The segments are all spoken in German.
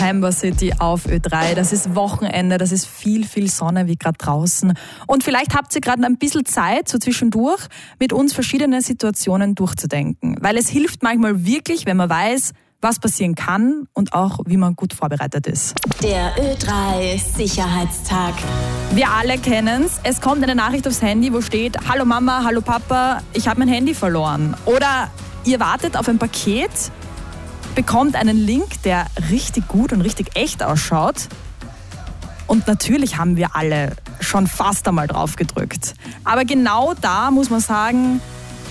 September City auf Ö3. Das ist Wochenende, das ist viel, viel Sonne wie gerade draußen. Und vielleicht habt ihr gerade ein bisschen Zeit, so zwischendurch, mit uns verschiedene Situationen durchzudenken. Weil es hilft manchmal wirklich, wenn man weiß, was passieren kann und auch, wie man gut vorbereitet ist. Der Ö3 Sicherheitstag. Wir alle kennen's. Es kommt eine Nachricht aufs Handy, wo steht: Hallo Mama, hallo Papa, ich habe mein Handy verloren. Oder ihr wartet auf ein Paket, bekommt einen Link, der richtig gut und richtig echt ausschaut. Und natürlich haben wir alle schon fast einmal drauf gedrückt. Aber genau da muss man sagen,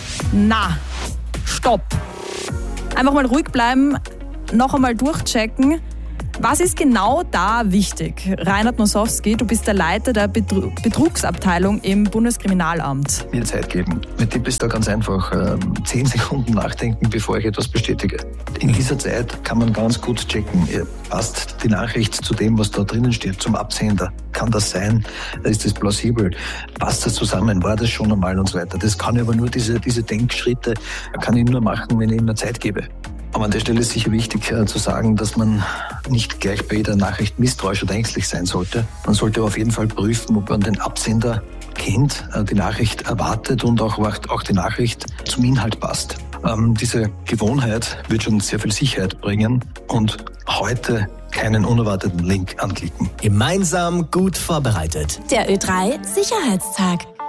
stopp. Einfach mal ruhig bleiben, noch einmal durchchecken. Was ist genau da wichtig? Reinhard Nosowski, du bist der Leiter der Betrugsabteilung im Bundeskriminalamt. Mir Zeit geben. Mein Tipp ist da ganz einfach, 10 Sekunden nachdenken, bevor ich etwas bestätige. In dieser Zeit kann man ganz gut checken, passt die Nachricht zu dem, was da drinnen steht, zum Absender. Kann das sein? Ist das plausibel? Passt das zusammen? War das schon einmal und so weiter? Das kann ich aber nur, diese Denkschritte kann ich nur machen, wenn ich ihm Zeit gebe. Aber an der Stelle ist sicher wichtig zu sagen, dass man nicht gleich bei jeder Nachricht misstrauisch oder ängstlich sein sollte. Man sollte auf jeden Fall prüfen, ob man den Absender kennt, die Nachricht erwartet und auch die Nachricht zum Inhalt passt. Diese Gewohnheit wird schon sehr viel Sicherheit bringen und heute keinen unerwarteten Link anklicken. Gemeinsam gut vorbereitet. Der Ö3 Sicherheitstag.